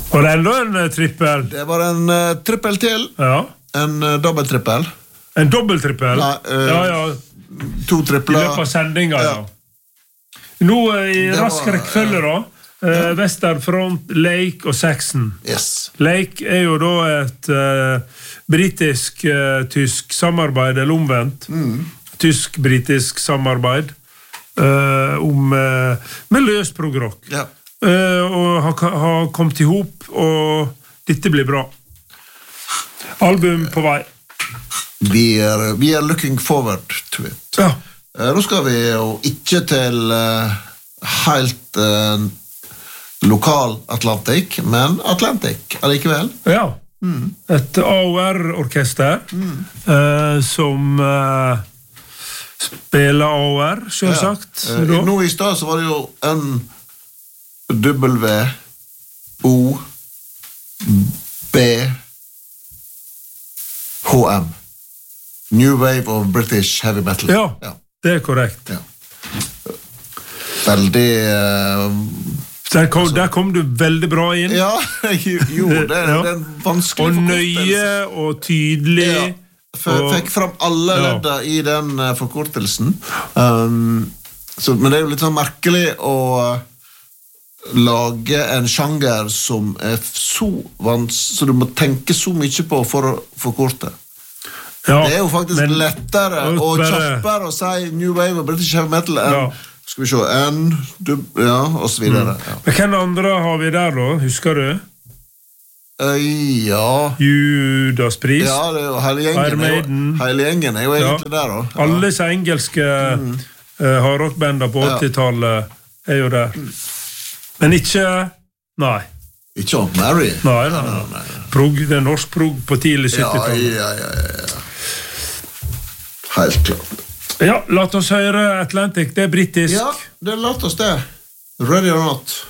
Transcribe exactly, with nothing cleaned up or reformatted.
Var det ändå en uh, trippel? Det var en uh, trippel til. Ja. En uh, dobbeltrippel. En dobbeltrippel? Nei, uh, ja, ja. To tripler. I løpet av sendinga, ja. ja. Nå uh, i rask rekkefølge da, uh, ja. Westerfront, Lake og Saxon. Yes. Lake er jo da et uh, britisk-tysk uh, samarbeid, eller omvendt. Mm. Tysk-britisk samarbeid uh, om uh, med løs progrock. Ja. Uh, og har, har kommet ihop, og dette blir bra. Album på vei. Vi er, vi er looking forward to it. Ja. Uh, nå skal vi jo ikke til uh, helt uh, lokal Atlantic, men Atlantic allikevel. Ja. Mm. Et A O R-orkester mm. uh, som uh, spiller A O R, selvsagt. Ja. Uh, nå i sted så var det jo en W O B H M New Wave of British Heavy Metal. Ja, ja. Det er korrekt. Ja. Veldig uh, der, kom, altså, der kom du veldig bra inn. Ja, jo, det er, ja. Det er vanskelig og nøye og tydelig. Ja. Og, fikk fram alle ledda ja. I den uh, forkortelsen. Um, så, men det er jo litt sånn merkelig å lage en sjanger som er så vanskelig, så du må tenke så mye på for å forkorte. Ja, det er jo faktisk men, lettere og kjappere å si New Wave og British Heavy Metal enn, ja. Skal vi se, en, du, ja, og så videre. Mm. Ja. Men hvem andre har vi der da, husker du? Uh, ja. Judas Priest. Ja, det er jo hele gjengen, er jo, hele gjengen er jo egentlig ja. Der da. Ja. Alle disse engelske mm. uh, hardrockbender på åttitallet er jo der. Mm. Men ikke, nei. Ikke Aunt Mary? Nei, nei, nei. nei. Prog, det er norsk prog på tidlig syttitallet. Ja, ja, ja, ja. Helt klart. Ja, la oss høre Atlantic, det er britisk. Ja, det er lagt oss det. Ready or not.